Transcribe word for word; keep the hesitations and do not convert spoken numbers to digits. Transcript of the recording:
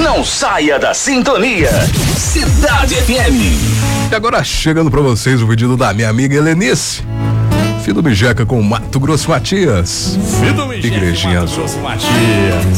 Não saia da sintonia. Cidade F M. E agora chegando pra vocês o pedido da minha amiga Helenice. Fido Mijeca com Mato Grosso Matias. Fido Mijeca, Igrejinha Mato Azul. Grosso Matias.